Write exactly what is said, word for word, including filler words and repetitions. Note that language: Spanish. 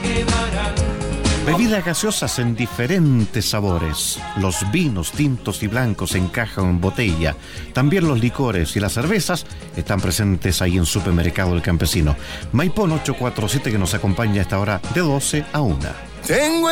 Bebidas gaseosas en diferentes sabores. Los vinos tintos y blancos en caja o en botella. También los licores y las cervezas están presentes ahí en Supermercado El Campesino. Maipón ocho cuatro siete, que nos acompaña a esta hora de doce a una. Tengo